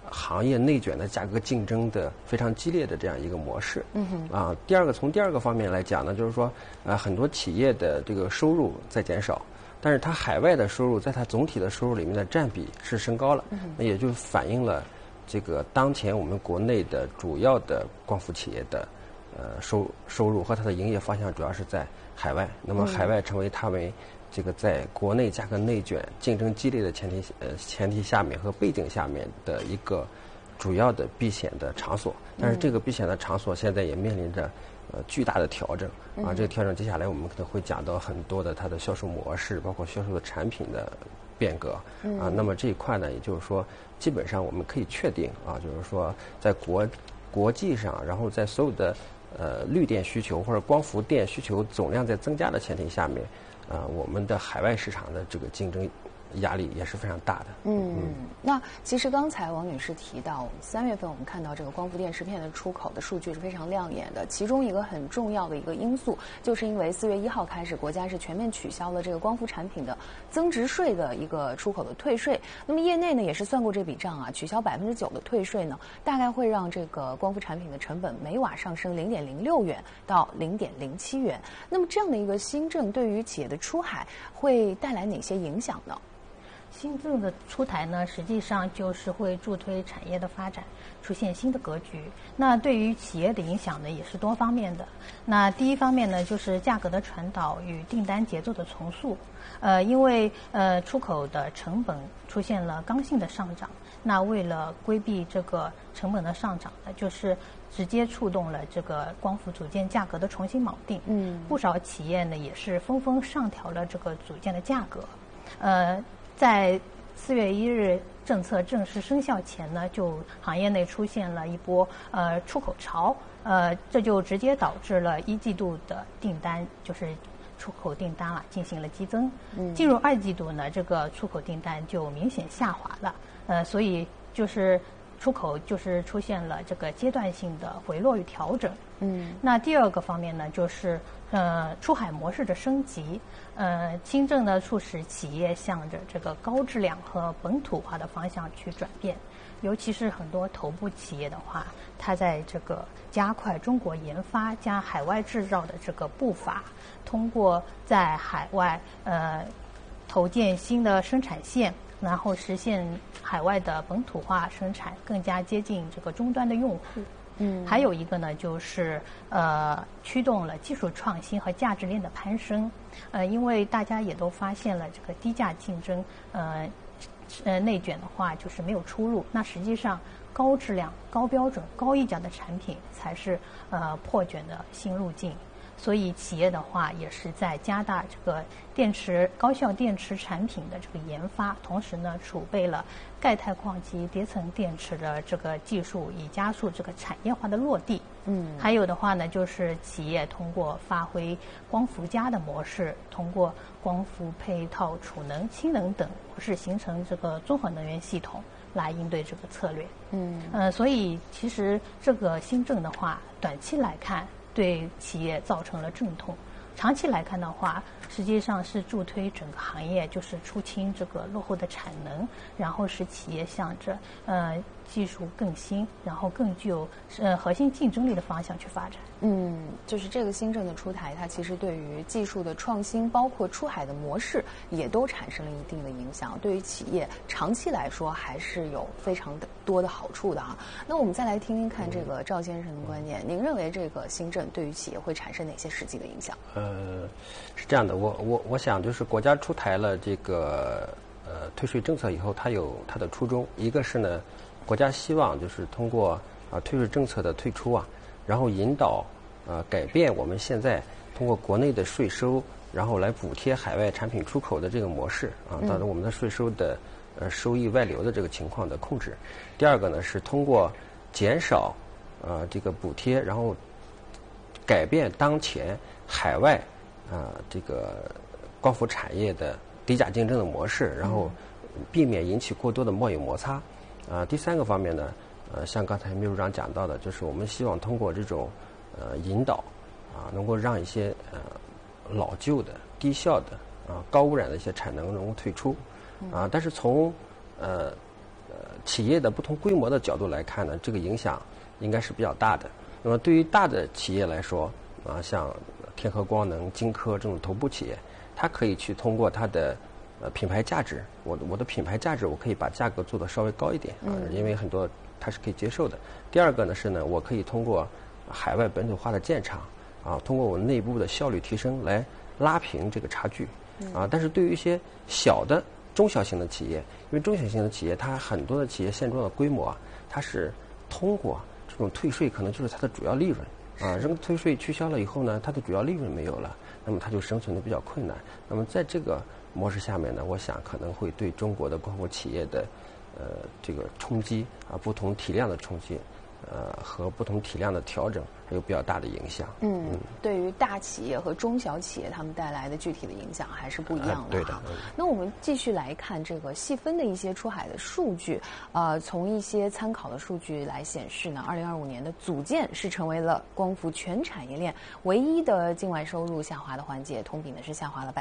行业内卷的价格竞争的非常激烈的这样一个模式。第二个从第二个方面来讲呢，就是说很多企业的这个收入在减少，但是它海外的收入在它总体的收入里面的占比是升高了，那也就反映了这个当前我们国内的主要的光伏企业的收入和它的营业方向主要是在海外。那么海外成为他们这个在国内价格内卷、竞争激烈的前提下面和背景下面的一个主要的避险的场所。但是这个避险的场所现在也面临着巨大的调整啊。这个调整接下来我们可能会讲到很多的它的销售模式，包括销售的产品的变革啊。那么这一块呢，也就是说，基本上我们可以确定啊，就是说在国际上，然后在所有的绿电需求或者光伏电需求总量在增加的前提下面，我们的海外市场的这个竞争压力也是非常大的。 那其实刚才王女士提到，3月份我们看到这个光伏电池片的出口的数据是非常亮眼的，其中一个很重要的一个因素，就是因为4月1号开始，国家是全面取消了这个光伏产品的增值税的一个出口的退税。那么业内呢也是算过这笔账啊，取消9%的退税呢，大概会让这个光伏产品的成本每瓦上升0.06元到0.07元。那么这样的一个新政对于企业的出海会带来哪些影响呢？ 新政的出台呢，实际上就是会助推产业的发展，出现新的格局。那对于企业的影响呢，也是多方面的。那第一方面呢，就是价格的传导与订单节奏的重塑。因为出口的成本出现了刚性的上涨，那为了规避这个成本的上涨呢，就是直接触动了这个光伏组件价格的重新锚定。不少企业呢也是纷纷上调了这个组件的价格。在4月1日政策正式生效前呢，就行业内出现了一波出口潮，这就直接导致了1季度的订单，就是出口订单进行了激增。进入2季度呢，这个出口订单就明显下滑了，所以就是出口就是出现了这个阶段性的回落与调整。那第二个方面呢，就是出海模式的升级。新政呢促使企业向着这个高质量和本土化的方向去转变，尤其是很多头部企业的话，它在这个加快中国研发加海外制造的这个步伐，通过在海外投建新的生产线，然后实现海外的本土化生产，更加接近这个终端的用户。还有一个呢，就是驱动了技术创新和价值链的攀升。因为大家也都发现了这个低价竞争，内卷的话就是没有出路。那实际上高质量、高标准、高溢价的产品才是破卷的新路径。所以企业的话也是在加大这个高效电池产品的这个研发，同时呢储备了钙钛矿及叠层电池的这个技术，以加速这个产业化的落地。还有的话呢，就是企业通过发挥光伏加的模式，通过光伏配套储能、氢能等模式，形成这个综合能源系统来应对这个策略。所以其实这个新政的话，短期来看对企业造成了阵痛，长期来看的话，实际上是助推整个行业就是出清这个落后的产能，然后使企业向着技术更新，然后更具有核心竞争力的方向去发展。 就是这个新政的出台，它其实对于技术的创新，包括出海的模式，也都产生了一定的影响。对于企业长期来说，还是有非常多的好处的哈。那我们再来听听看这个赵先生的观点，您认为这个新政对于企业会产生哪些实际的影响？ 是这样的，我想就是国家出台了这个退税政策以后，它有它的初衷，一个是呢，国家希望就是通过退税政策的退出然后引导改变我们现在通过国内的税收，然后来补贴海外产品出口的这个模式导致我们的税收的收益外流的这个情况的控制。第二个呢是通过减少这个补贴，然后改变当前海外这个光伏产业的低价竞争的模式，然后避免引起过多的贸易摩擦。第三个方面呢，像刚才秘书长讲到的，就是我们希望通过这种引导能够让一些老旧的、低效的高污染的一些产能能够退出但是从企业的不同规模的角度来看呢，这个影响应该是比较大的。那么对于大的企业来说，像天合光能、晶科这种头部企业，它可以去通过它的品牌价值，我的品牌价值，我可以把价格做得稍微高一点因为很多它是可以接受的。第二个呢是呢，我可以通过海外本土化的建厂通过我内部的效率提升来拉平这个差距但是对于一些小的中小型的企业，因为中小型的企业它很多的企业现状的规模它是通过这种退税，可能就是它的主要利润这个退税取消了以后呢，它的主要利润没有了，那么它就生存的比较困难。那么在这个模式下面呢，我想可能会对中国的光伏企业的这个冲击不同体量的冲击和不同体量的调整还有比较大的影响。 对于大企业和中小企业他们带来的具体的影响还是不一样的对的。 那我们继续来看这个细分的一些出海的数据。从一些参考的数据来显示呢，2025年的组件是成为了光伏全产业链唯一的境外收入下滑的环节，同比呢是下滑了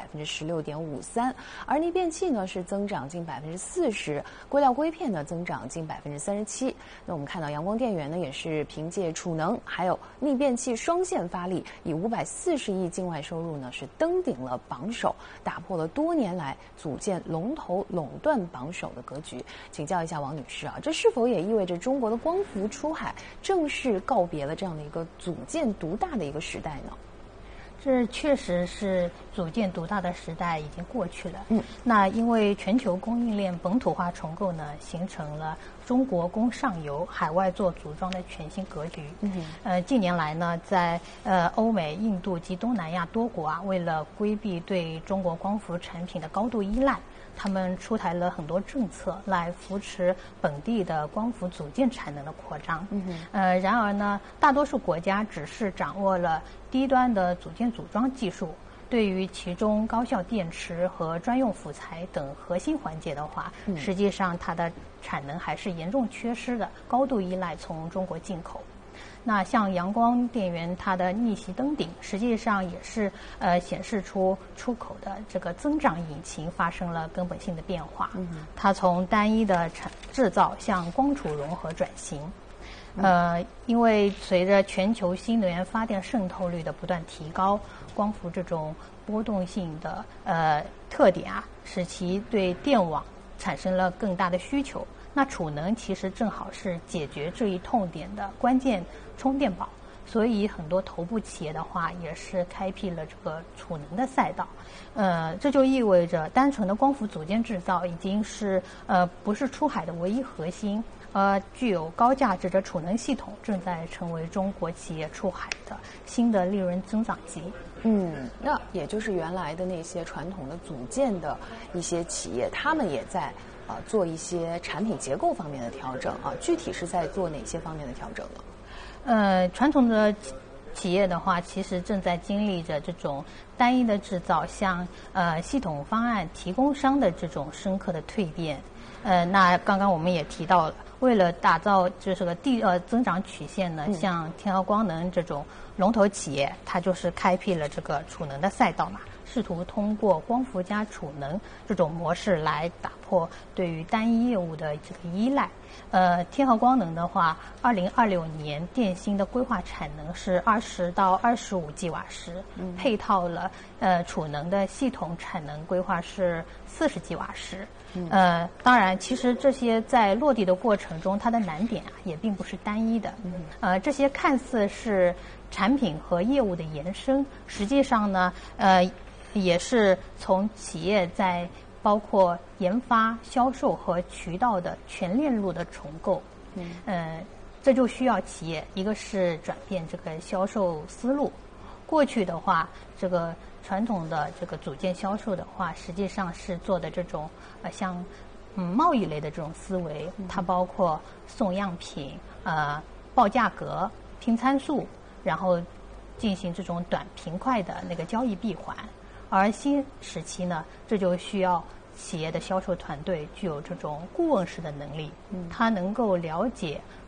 16.53%，而逆变器呢是增长近40%，硅料硅片呢增长近37%。那我们看到阳光电源呢也是凭借储能还有逆变器双线发力，以540亿境外收入呢是登顶了榜首，打破了多年来组件龙头垄断榜首的格局。请教一下王女士这是否也意味着中国的光伏出海正式告别了这样的一个组件独大的一个时代呢？ 这确实是组件独大的时代已经过去了。那因为全球供应链本土化重构呢，形成了中国供上游、海外做组装的全新格局。近年来呢，在欧美、印度及东南亚多国为了规避对中国光伏产品的高度依赖，他们出台了很多政策来扶持本地的光伏组件产能的扩张。然而呢，大多数国家只是掌握了低端的组件组装技术，对于其中高效电池和专用辅材等核心环节的话，实际上它的产能还是严重缺失的，高度依赖从中国进口。那像阳光电源，它的逆袭登顶，实际上也是显示出出口的这个增长引擎发生了根本性的变化。它从单一的制造向光储融合转型。因为随着全球新能源发电渗透率的不断提高，光伏这种波动性的特点使其对电网产生了更大的需求。那储能其实正好是解决这一痛点的关键充电宝，所以很多头部企业的话也是开辟了这个储能的赛道。这就意味着单纯的光伏组件制造已经是不是出海的唯一核心。具有高价值的储能系统正在成为中国企业出海的新的利润增长极。 那也就是原来的那些传统的组件的一些企业，他们也在做一些产品结构方面的调整具体是在做哪些方面的调整呢？ 传统的企业的话，其实正在经历着这种单一的制造向系统方案提供商的这种深刻的蜕变。那刚刚我们也提到了，为了打造就是个增长曲线呢，像天合光能这种龙头企业，它就是开辟了这个储能的赛道嘛，试图通过光伏加储能这种模式来打破对于单一业务的这个依赖。天合光能的话，2026年电芯的规划产能是20到25吉瓦时，配套了储能的系统产能规划是40吉瓦时。当然，其实这些在落地的过程中，它的难点也并不是单一的。这些看似是产品和业务的延伸，实际上呢，也是从企业在包括研发、销售和渠道的全链路的重构。这就需要企业一个是转变这个销售思路。过去的话，这个传统的这个组件销售的话，实际上是做的这种像贸易类的这种思维，它包括送样品、报价格、拼参数，然后进行这种短平快的那个交易闭环。而新时期呢，这就需要企业的销售团队具有这种顾问式的能力，它能够了解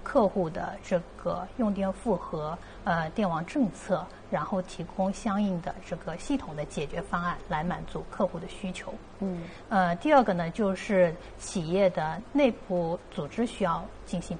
客户的这个用电负荷、电网政策，然后提供相应的这个系统的解决方案来满足客户的需求。第二个呢，就是企业的内部组织需要进行